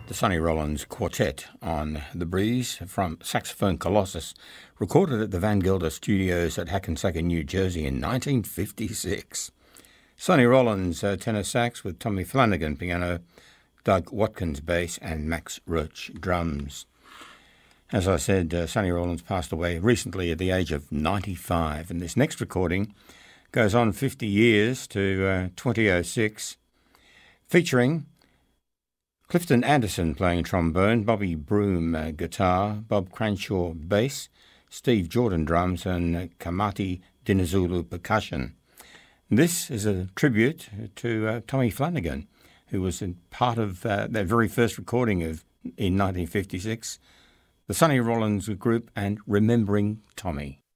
The Sonny Rollins Quartet on The Breeze from Saxophone Colossus, recorded at the Van Gelder Studios at Hackensack, New Jersey in 1956. Sonny Rollins tenor sax with Tommy Flanagan piano, Doug Watkins bass and Max Roach drums. As I said, Sonny Rollins passed away recently at the age of 95, and this next recording goes on 50 years to 2006, featuring Clifton Anderson playing trombone, Bobby Broom guitar, Bob Cranshaw bass, Steve Jordan drums and Kamati Dinizulu percussion. This is a tribute to Tommy Flanagan, who was part of that very first recording in 1956, the Sonny Rollins Group and Remembering Tommy.